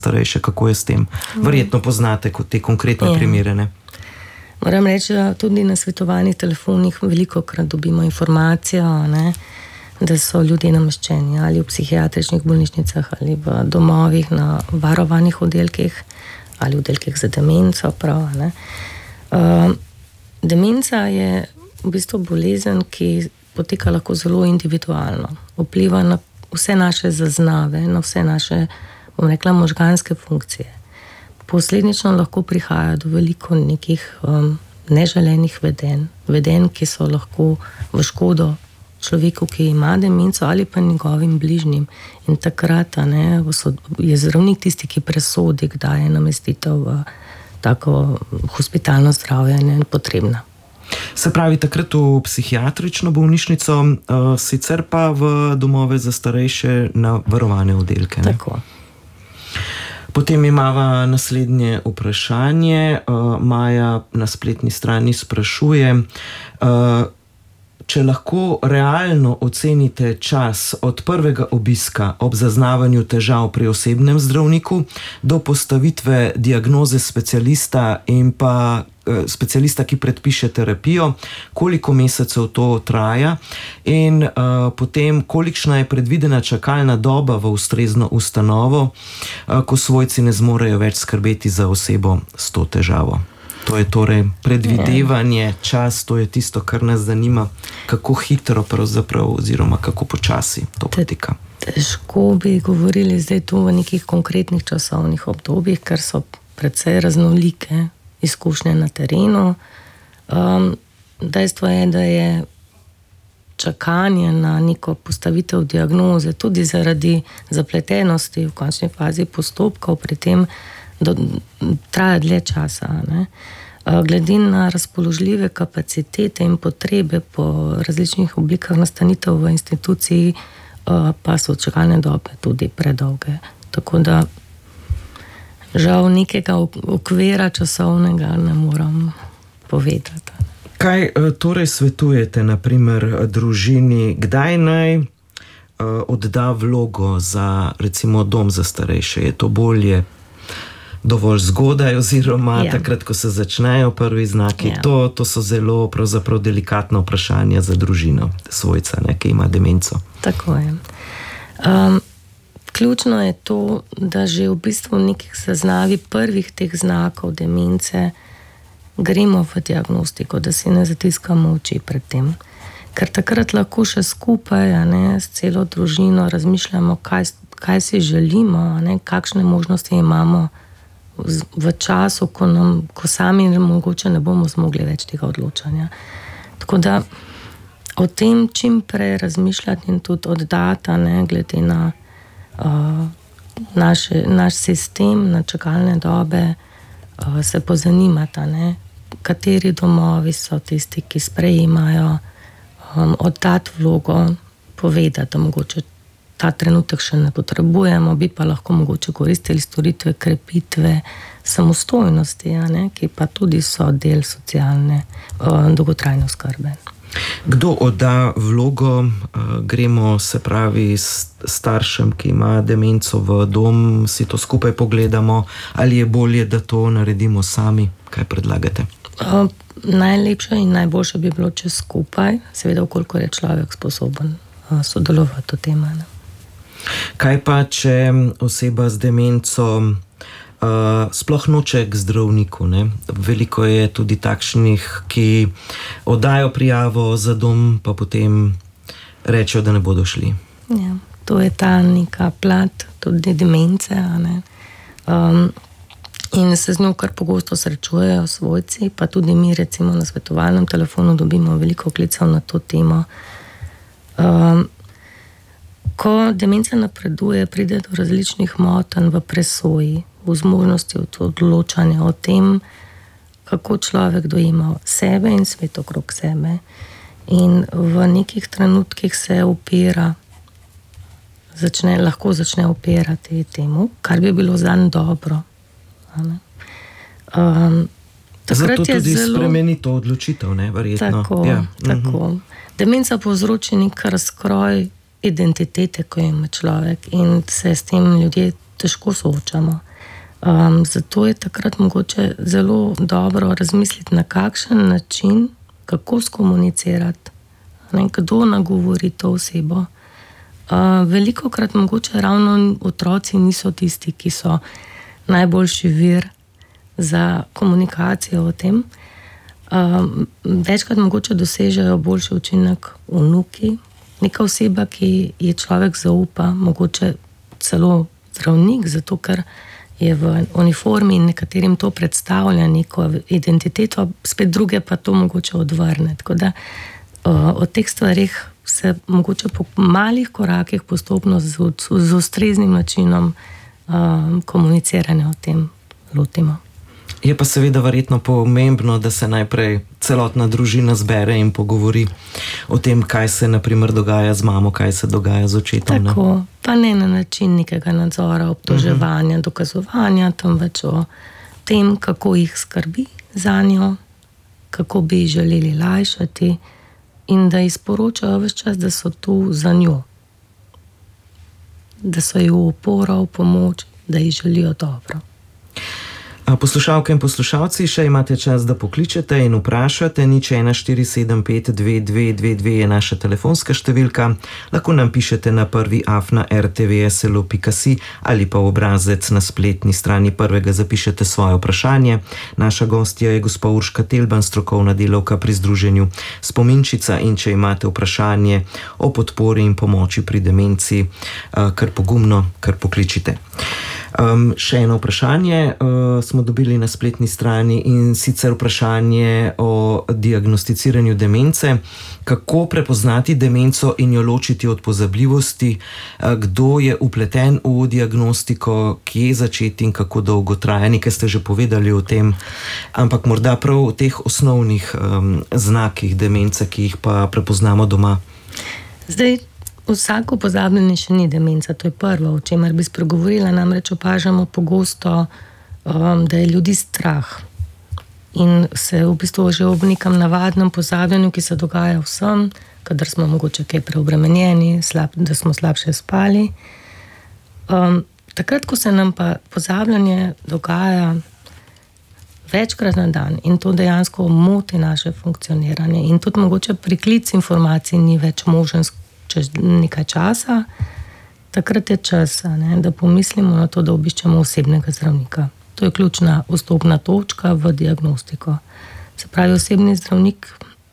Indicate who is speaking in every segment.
Speaker 1: starejše, kako je s tem? Verjetno poznate kot te konkretne primere, ne?
Speaker 2: Moram reči, da tudi na svetovanih telefonih velikokrat dobimo informacijo, ne, da so ljudje nameščeni ali v psihiatričnih bolnišnicah ali v domovih na varovanih oddelkih ali oddelkih za demenco, prav, ne. Demenca je v bistvu bolezen, ki poteka lahko zelo individualno. Vpliva na vse naše zaznave, na vse naše, bom rekla, možganske funkcije. Posledično lahko prihaja do veliko nekih neželenih vedenj, ki so lahko v škodo človeku, ki ima demenco ali pa njegovim bližnjim. In takrat je zdravnik tisti, ki presodi, kdaj je namestitev v tako hospitalno zdravljenje potrebna.
Speaker 1: Se pravi, takrat v psihiatrično bolnišnico, sicer pa v domove za starejše na varovane oddelke. Ne?
Speaker 2: Tako.
Speaker 1: Potem imava naslednje vprašanje. Maja na spletni strani sprašuje, če lahko realno ocenite čas od prvega obiska ob zaznavanju težav pri osebnem zdravniku do postavitve diagnoze specialista in pa specialista, ki predpiše terapijo, koliko mesecev to traja in potem kolikšna je predvidena čakalna doba v ustrezno ustanovo, ko svojci ne zmorejo več skrbeti za osebo s to težavo. To je torej predvidevanje, čas, to je tisto, kar nas zanima, kako hitro pravzaprav oziroma kako počasi to poteka.
Speaker 2: Težko bi govorili zdaj tu v nekih konkretnih časovnih obdobjih, ker so precej raznolike izkušnje na terenu. Dejstvo je, da je čakanje na neko postavitev diagnoze tudi zaradi zapletenosti v končni fazi postopkov pri tem traja dlje časa. Ne? Glede na razpoložljive kapacitete in potrebe po različnih oblikah nastanitev v instituciji, pa so čakalne dobe tudi predolge. Tako da žal nekega okvira časovnega ne moram povedati.
Speaker 1: Kaj torej svetujete, na primer, družini, kdaj naj odda vlogo za, recimo, dom za starejše? Je to bolje dovolj zgodaj oziroma takrat, ko se začnejo prvi znaki? To so zelo pravzaprav delikatna vprašanja za družino svojca, ne, ki ima demenco.
Speaker 2: Tako je. Ključno je to, da že v bistvu v nekih zaznavi prvih teh znakov demence gremo v diagnostiko, da si ne zatiskamo oči pred tem. Ker takrat lahko še skupaj, s celo družino razmišljamo, kaj si želimo, kakšne možnosti imamo v času, ko sami mogoče ne bomo zmogli več tega odločanja. Tako da o tem čim prej razmišljati in tudi oddata, glede na naš sistem, na čakalne dobe, se pozanimata, kateri domovi so tisti, ki sprejemajo, oddati vlogo, povedati, da mogoče ta trenutek še ne potrebujemo, bi pa lahko mogoče koristili storitve krepitve samostojnosti, ki pa tudi so del socialne dolgotrajne oskrbe.
Speaker 1: Kdo odda vlogo? Gremo, se pravi, staršem, ki ima demenco v dom, si to skupaj pogledamo, ali je bolje, da to naredimo sami? Kaj predlagate?
Speaker 2: Najlepše in najboljše bi bilo, če skupaj, seveda, kolikor je človek sposoben sodelovati v tem.
Speaker 1: Kaj pa, če oseba z demenco sploh noče k zdravniku, ne? Veliko je tudi takšnih, ki oddajo prijavo za dom, pa potem rečejo, da ne bodo šli.
Speaker 2: Ja, to je ta neka plat tudi demence, in se z njo kar pogosto srečujejo svojci, pa tudi mi recimo na svetovalnem telefonu dobimo veliko klicev na to temo. Ko demenca napreduje, pride do različnih motenj v presoji, v zmožnosti odločanja o tem, kako človek dojema sebe in svet okrog sebe. In v nekih trenutkih se upira, lahko začne upirati temu, kar bi bilo zanj dobro.
Speaker 1: Zato tudi spremeni to odločitev, ne, verjetno.
Speaker 2: Tako. Demenca povzroči nek razkroj identitete, ko ima človek, in se s tem ljudje težko soočamo. Zato je takrat mogoče zelo dobro razmisliti, na kakšen način, kako skomunicirati, kdo nagovori to osebo. Velikokrat mogoče ravno otroci niso tisti, ki so najboljši vir za komunikacijo o tem. Večkrat mogoče dosežejo boljši učinek vnuki, neka oseba, ki je človek zaupa, mogoče celo zdravnik, zato ker je v uniformi in nekaterim to predstavlja neko identiteto, spet druge pa to mogoče odvrne. Tako da o teh stvarih se mogoče po malih korakih postopno z ustreznim načinom komuniciranja o tem lotimo.
Speaker 1: Je pa seveda verjetno pomembno, da se najprej celotna družina zbere in pogovori o tem, kaj se naprimer dogaja z mamo, kaj se dogaja z očetom.
Speaker 2: Tako, pa ne na način nekega nadzora, obtoževanja, dokazovanja, temveč o tem, kako jih skrbi zanjo, kako bi jih želeli lajšati in da jih sporočajo ves čas, da so tu za njo. Da so ji v oporo, v pomoč, da ji želijo dobro.
Speaker 1: Poslušalke in poslušalci, še imate čas, da pokličete in vprašate. 014752222 je naša telefonska številka. Lahko nam pišete na prvi@rtvslo.si ali pa v obrazec na spletni strani Prvega zapišete svoje vprašanje. Naša gostja je gospa Urška Telban, strokovna delavka pri združenju Spominčica, in če imate vprašanje o podpori in pomoči pri demenci, kar pogumno, kar pokličite. Še eno vprašanje smo dobili na spletni strani, in sicer vprašanje o diagnosticiranju demence. Kako prepoznati demenco in jo ločiti od pozabljivosti? Kdo je vpleten v diagnostiko? Kje začeti in kako dolgo traja? Nekaj ste že povedali o tem, ampak morda prav o teh osnovnih znakih demence, ki jih pa prepoznamo doma.
Speaker 2: Zdaj, vsako pozabljanje še ni demenca, to je prvo, o čemer bi spregovorila. Namreč opažamo pogosto, da je ljudi strah in se v bistvu že ob nekem navadnem pozabljanju, ki se dogaja vsem, kadar smo mogoče kaj preobremenjeni, da smo slabše spali. Takrat, ko se nam pa pozabljanje dogaja večkrat na dan in to dejansko moti naše funkcioniranje in tudi mogoče priklic informacij ni več možen čez nekaj časa, takrat je čas, da pomislimo na to, da obiščemo osebnega zdravnika. To je ključna vstopna točka v diagnostiko. Se pravi, osebni zdravnik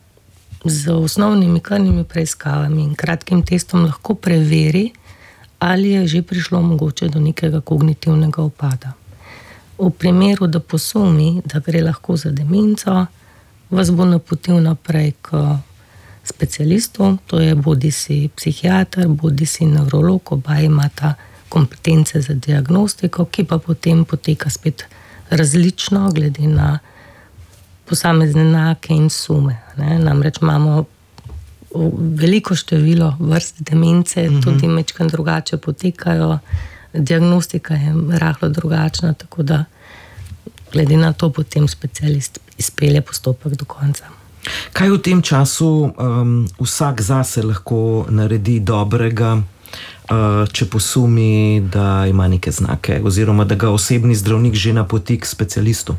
Speaker 2: z osnovnimi krvnimi preiskavami in kratkim testom lahko preveri, ali je že prišlo mogoče do nekega kognitivnega upada. V primeru, da posumi, da gre lahko za demenco, vas bo napotil naprej k specialistu, to je bodisi psihiater, bodisi nevrolog, oba imata kompetence za diagnostiko, ki pa potem poteka spet različno glede na posamezne znake in sume. Namreč imamo veliko število vrst demence, tudi majčkeno drugače potekajo, diagnostika je rahlo drugačna, tako da glede na to potem specialist izpelje postopek do konca.
Speaker 1: Kaj v tem času vsak zase lahko naredi dobrega, če posumi, da ima neke znake, oziroma da ga osebni zdravnik že napoti k specialistu?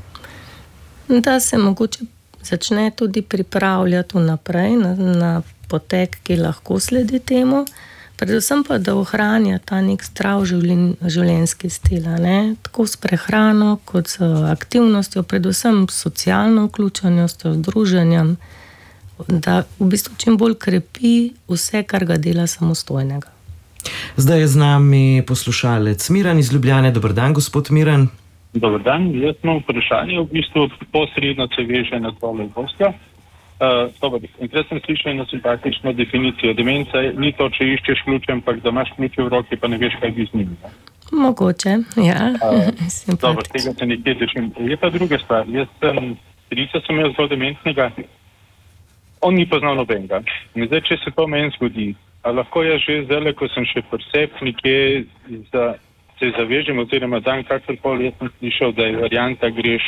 Speaker 2: Da se mogoče začne tudi pripravljati vnaprej na potek, ki lahko sledi temu, predvsem pa, da ohranja ta nek zdrav življenjski stil, tako s prehrano, kot s aktivnostjo, predvsem s socialno vključenostjo, z druženjem, da v bistvu čim bolj krepi vse, kar ga dela samostojnega.
Speaker 1: Zdaj je z nami poslušalec Miran iz Ljubljane. Dober dan, gospod Miran.
Speaker 3: Dober dan, jaz imam vprašanje, v bistvu posredno se veže na tole gostja. Enkrat sem slišal eno simpatično definicijo. Demenca ni to, če iščeš ključe, ampak da imaš ključe v roki, pa ne veš, kaj bi z njimi.
Speaker 2: Mogoče, ja.
Speaker 3: Dobro, tega se nekje držim. Je pa druga stvar. Strica sem jaz zelo dementnega, on ni poznal nobenega. In zdaj, če se to meni zgodi, lahko jaz že zdaj, ko sem še presep nekje, se zavežem, oziroma dan kakorkoli, jaz sem slišal, da je varianta, greš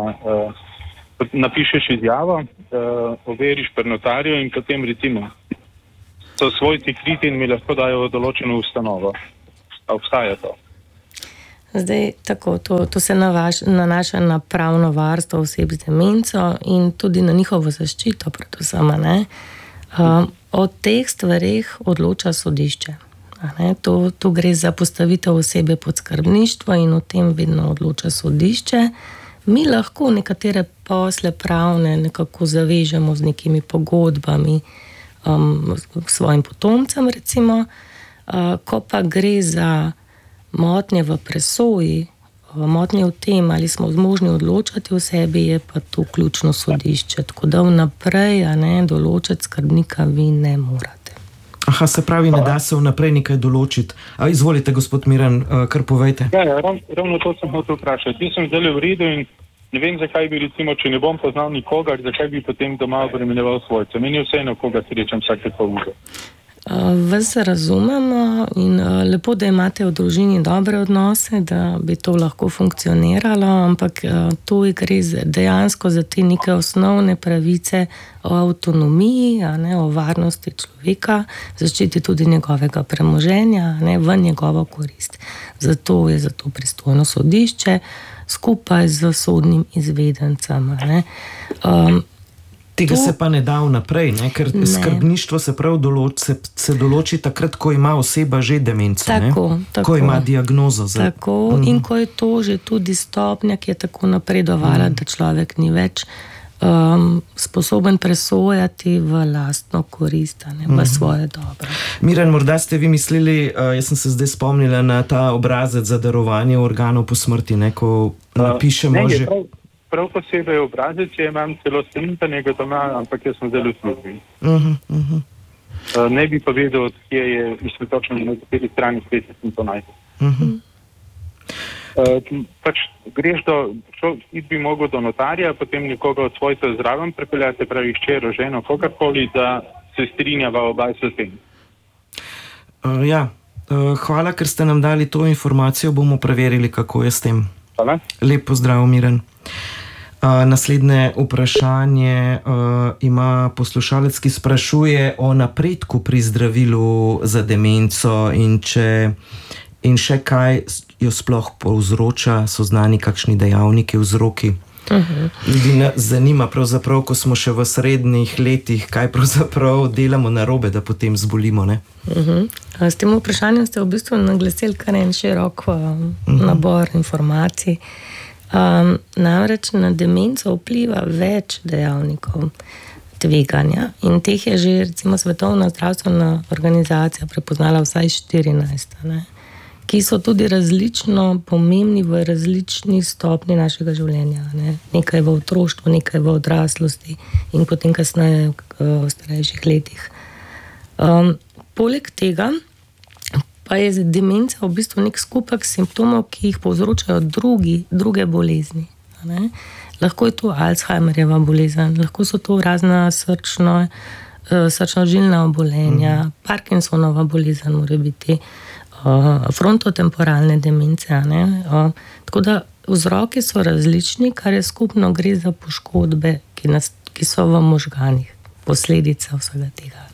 Speaker 3: napišeš izjavo, overiš pri notarju in potem recimo so svojci kriti in mi lahko dajo v določeno ustanovo. A obstaja to?
Speaker 2: Zdaj, tako, to se nanaša na pravno varstvo oseb z demenco in tudi na njihovo zaščito, predvsem, ne. O teh stvareh odloča sodišče. To gre za postavitev osebe pod skrbništvo in o tem vedno odloča sodišče. Mi lahko nekatere posle pravne nekako zavežemo z nekimi pogodbami svojim potomcem, recimo, ko pa gre za motnje v presoji, motnje v tem, ali smo zmožni odločati o sebi, je pa to ključno sodišče. Tako da vnaprej, določati skrbnika vi ne morate.
Speaker 1: Aha, se pravi, ne da se vnaprej nekaj določiti. Izvolite, gospod Miran, kar povejte.
Speaker 3: Ja, ravno to sem hotel vprašati. Jaz sem zdaj v redu in ne vem, zakaj bi, recimo, če ne bom poznal nikogar, zakaj bi potem doma obremenjeval svojce. Meni je vseeno, koga srečam vsake pol ure.
Speaker 2: Vas razumemo in lepo, da imate v družini dobre odnose, da bi to lahko funkcioniralo, ampak tu gre dejansko za te neke osnovne pravice o avtonomiji, o varnosti človeka, zaščiti tudi njegovega premoženja, v njegovo korist. Zato je za to pristojno sodišče skupaj z sodnim izvedencem.
Speaker 1: Tega se pa ne da vnaprej, ker skrbništvo se prav določi takrat, ko ima oseba že demenco,
Speaker 2: tako.
Speaker 1: Ko ima diagnozo.
Speaker 2: Tako, in ko je to že tudi stopnja, ki je tako napredovala, da človek ni več sposoben presojati v lastno korist, v svoje dobro.
Speaker 1: Miran, morda ste vi mislili, jaz sem se zdaj spomnila na ta obrazec za darovanje organov po smrti, ko napišemo že...
Speaker 3: Prav posebej obrazec, imam celo snimpanega doma, ampak jaz sem zelo službi. Ne bi pa vedel, kje je točno na kateri strani spet sem to najdel. Pač greš ti bi mogel do notarja, potem nekoga od svojcev zraven prepeljate, pravi hčero, ženo, kogarkoli, da se strinjava oba s tem.
Speaker 1: Hvala, ker ste nam dali to informacijo, bomo preverili, kako je s tem.
Speaker 3: Hvala.
Speaker 1: Lep pozdrav, Miran. Naslednje vprašanje ima poslušalec, ki sprašuje o napredku pri zdravilu za demenco in še kaj jo sploh povzroča, so znani kakšni dejavniki, vzroki. Ljudi zanima pravzaprav, ko smo še v srednjih letih, kaj pravzaprav delamo narobe, da potem zbolimo, ne?
Speaker 2: S tem vprašanjem ste v bistvu naglasili kar en širok nabor informacij. Namreč na demenco vpliva več dejavnikov tveganja in teh je že recimo Svetovna zdravstvena organizacija prepoznala vsaj 14, ki so tudi različno pomembni v različni stopni našega življenja. Nekaj v otroštvu, nekaj v odraslosti in potem kasneje v starejših letih. Poleg tega pa je demenca v bistvu nek skupek simptomov, ki jih povzročajo druge bolezni. Lahko je to Alzheimerjeva bolezen, lahko so to razna srčno-žilna obolenja, Parkinsonova bolezen mora biti, frontotemporalne demence. Tako da vzroki so različni, kar je skupno, gre za poškodbe, ki so v možganih, posledica vsega tega.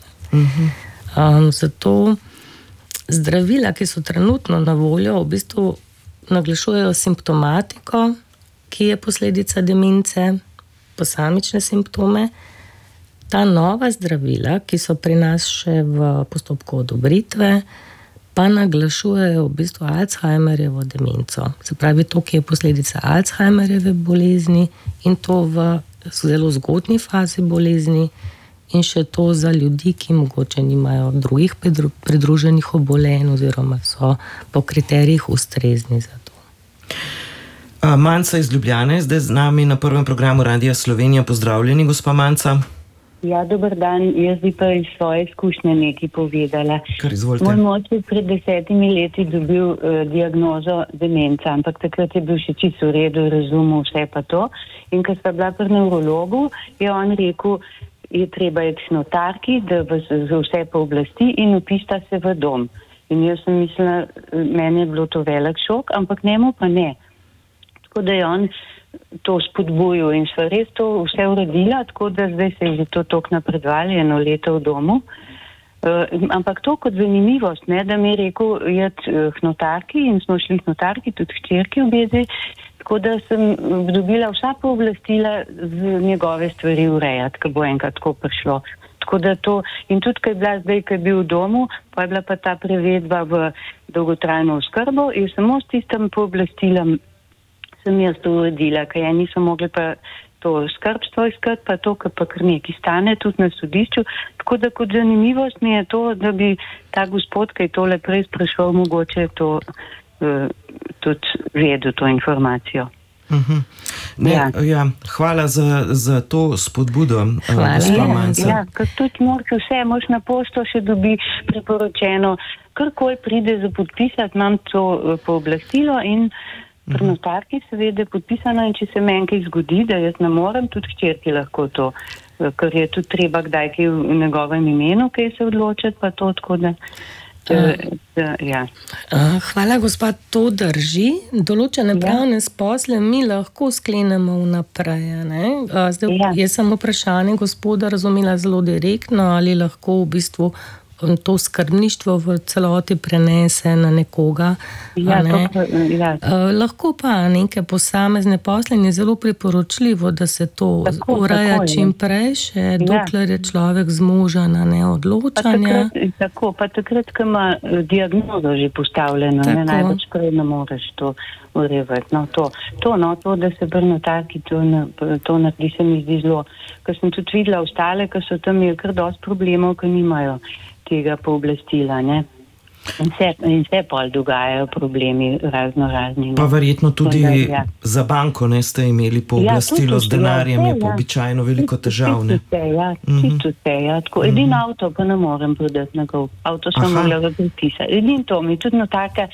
Speaker 2: Zato zdravila, ki so trenutno na voljo, v bistvu naglašujejo simptomatiko, ki je posledica demence, posamične simptome. Ta nova zdravila, ki so pri nas še v postopku odobritve, pa naglašujejo v bistvu Alzheimerjevo demenco. Se pravi, to, ki je posledica Alzheimerjeve bolezni in to v zelo zgodnji fazi bolezni, in še to za ljudi, ki mogoče nimajo drugih pridruženih obolenj oziroma so po kriterijih ustrezni za to.
Speaker 1: Manca iz Ljubljane, zdaj z nami na prvem programu Radia Slovenija. Pozdravljeni, gospa Manca.
Speaker 4: Ja, dober dan. Jaz bi pa iz svoje izkušnje nekaj povedala.
Speaker 1: Kar izvolite.
Speaker 4: Moj moč je pred 10 leti dobil diagnozo demenca, ampak takrat je bil še čisto v redu, razumel vse pa to. In ko sta bila pri nevrologu, je on rekel, je treba iti k notarki, da vse pooblasti in vpista se v dom. In jaz sem mislila, meni je bilo to velik šok, ampak njemu pa ne. Tako da je on to spodbujal in so res to vse uredila, tako da zdaj se je že to toliko napredovali, 1 leto v domu. Ampak to kot zanimivost, ne, da mi je rekel, k notarki in smo šli k notarki, tudi hčerki obedve, tako da sem dobila vsa pooblastila z njegove stvari urejati, ko bo enkrat tako prišlo. Tako da to, in tudi, ko je bila zdaj, ko je bil v domu, pa je bila pa ta prevedba v dolgotrajno oskrbo in samo s tistem pooblastilom sem jaz to uredila, ker ja nisem mogla pa to skrbstvo iskati, pa to, kar pa kar nekaj stane tudi na sodišču. Tako da kot zanimivost mi je to, da bi ta gospod, ki je tole prej sprašal, mogoče to tudi vedel, to informacijo.
Speaker 1: Hvala za to spodbudo.
Speaker 4: Ker tudi moraš na pošto še dobi priporočeno, karkoli pride za podpisati, imam to pooblastilo in pri notarki seveda podpisano, in če se meni kaj zgodi, da jaz ne morem, tudi hčerki lahko to, ker je tudi treba kdaj kaj v njegovem imenu, kaj se odločiti, pa to tako da.
Speaker 2: Hvala, gospod, to drži. Določene pravne posle mi lahko sklenemo vnaprej. Zdaj, jaz sem vprašanje gospoda razumela zelo direktno, ali lahko v bistvu to skrbništvo v celoti prenese na nekoga. Lahko pa neke posamezne posle je zelo priporočljivo, da se to ureja čim prej, še dokler je človek zmožen odločanja.
Speaker 4: Pa takrat, ko ima diagnozo že postavljeno, največ prej ne moreš to urevati. To, da se pri notarki to naredi, se mi zdi zelo, ker sem tudi videla ostale, ker so tam imeli kar dosti problemov, ker nimajo tega pooblastila, ne? In se pol dogajajo problemi razni.
Speaker 1: Pa verjetno tudi za banko, ne, ste imeli pooblastilo z denarjem, je pa običajno veliko težav, ne?
Speaker 4: Čisto vse, Edin avto pa ne morem prodati na gov. Avto sem mogla podpisati. Edin to mi tudi notarka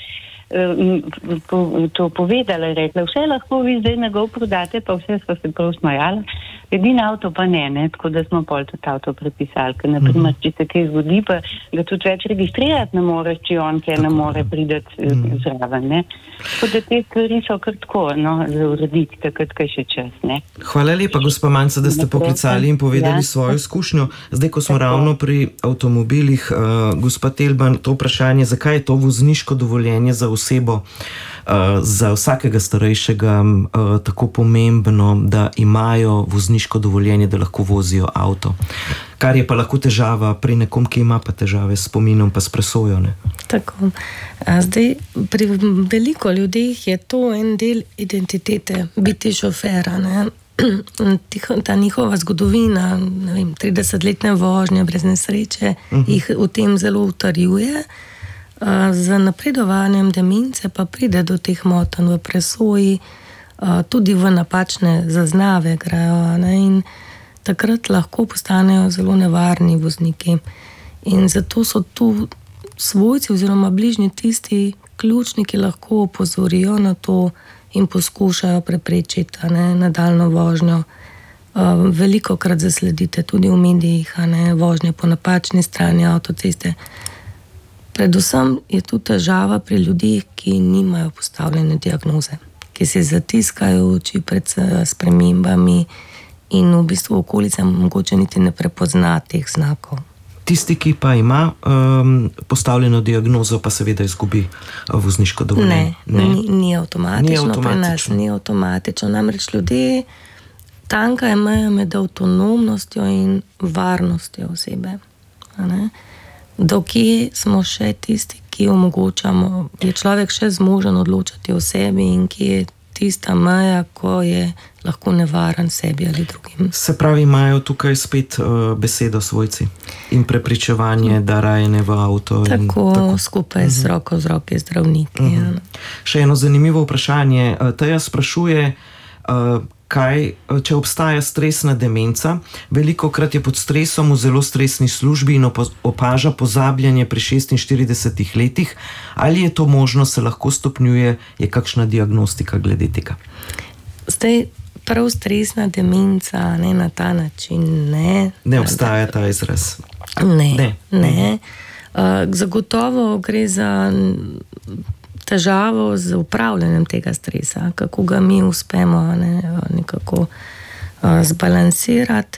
Speaker 4: to povedala, je rekla, vse lahko vi zdaj na gov prodate, pa vse so se prav smajala. Edin avto pa ne, tako da smo pol tudi avto prepisali, ker naprimer, če se kaj zgodi, pa ga tudi več registrirati ne moreš, če on kaj ne more pridati zraven, ne. Tako da te stvari so kar tako, za urediti, takrat kaj še čas, ne.
Speaker 1: Hvala lepa, gospa Manca, da ste poklicali in povedali svojo izkušnjo. Zdaj, ko smo ravno pri avtomobilih, gospa Telban, to vprašanje, zakaj je to vozniško dovoljenje za osebo, za vsakega starejšega tako pomembno, da imajo vozniško dovoljenje, da lahko vozijo avto. Kar je pa lahko težava pri nekom, ki ima pa težave s spominom, pa s presojo, ne?
Speaker 2: Tako. Zdaj, pri veliko ljudeh je to en del identitete, biti šofera, ne? Ta njihova zgodovina, 30-letne vožnje brez nesreče, jih v tem zelo utrjuje. Z napredovanjem demence pa pride do teh motenj v presoji, tudi v napačne zaznave grejo, in takrat lahko postanejo zelo nevarni vozniki. In zato so tu svojci oziroma bližnji tisti ključni, ki lahko opozorijo na to in poskušajo preprečiti nadaljnjo vožnjo. Velikokrat zasledite tudi v medijih, vožnje po napačni strani avtoceste. Predvsem je tu težava pri ljudeh, ki nimajo postavljene diagnoze, ki se zatiskajo oči pred spremembami in v bistvu okolica mogoče niti ne prepozna teh znakov.
Speaker 1: Tisti, ki pa ima postavljeno diagnozo, pa seveda izgubi vozniško dovoljenje.
Speaker 2: Ni avtomatično. Pri nas ni avtomatično. Namreč ljudje tanka imajo med avtonomnostjo in varnostjo osebe. Dokje smo še tisti, ki omogočamo, je človek še zmožen odločati o sebi in ki je tista meja, ko je lahko nevaren sebi ali drugim.
Speaker 1: Se pravi, imajo tukaj spet besedo svojci in prepričevanje, da raje ne v avto.
Speaker 2: Tako skupaj z roko z roke zdravniki.
Speaker 1: Še eno zanimivo vprašanje. Teja sprašuje, kaj, če obstaja stresna demenca, velikokrat je pod stresom v zelo stresni službi in opaža pozabljanje pri 46 letih. Ali je to možno, se lahko stopnjuje, je kakšna diagnostika glede tega?
Speaker 2: Zdaj, prav stresna demenca, ne na ta način, ne.
Speaker 1: Ne obstaja ta izraz.
Speaker 2: Ne. Zagotovo gre za težavo z upravljanjem tega stresa, kako ga mi uspemo nekako zbalansirati.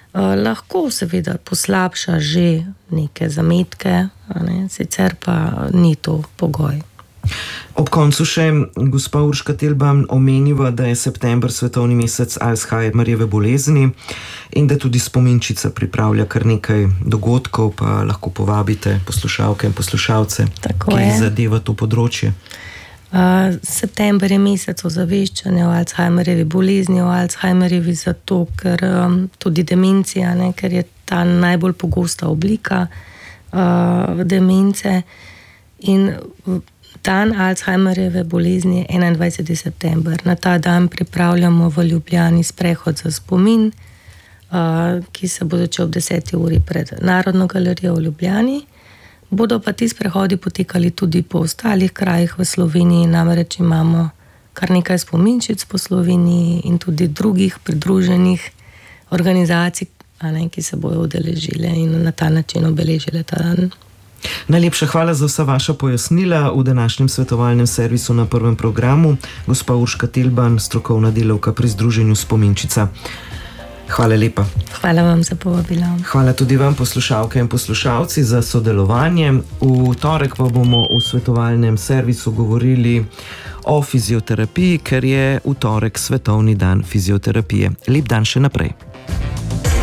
Speaker 2: lahko seveda poslabša že neke zametke, sicer pa ni to pogoj.
Speaker 1: Ob koncu še gospa Urška Telban omeniva, da je september svetovni mesec Alzheimerjeve bolezni in da tudi Spominčica pripravlja kar nekaj dogodkov, pa lahko povabite poslušalke in poslušalce, ki zadeva to področje.
Speaker 2: September je mesec ozaveščanja o Alzheimerjevi bolezni, o Alzheimerjevi zato, ker tudi demencija, ker je ta najbolj pogosta oblika demence in dan Alzheimerjeve bolezni je 21. september. Na ta dan pripravljamo v Ljubljani sprehod za spomin, ki se bo začel ob 10. uri pred Narodno galerijo v Ljubljani. Bodo pa ti sprehodi potekali tudi po ostalih krajih v Sloveniji, namreč imamo kar nekaj spominčic po Sloveniji in tudi drugih pridruženih organizacij, ki se bojo udeležile in na ta način obeležile ta dan.
Speaker 1: Najlepša hvala za vsa vaša pojasnila v današnjem svetovalnem servisu na Prvem programu. Gospa Urška Telban, strokovna delavka pri Združenju Spominčica. Hvala lepa.
Speaker 2: Hvala vam za povabilo.
Speaker 1: Hvala tudi vam, poslušalke in poslušalci, za sodelovanje. V torek pa bomo v svetovalnem servisu govorili o fizioterapiji, ker je v torek svetovni dan fizioterapije. Lep dan še naprej.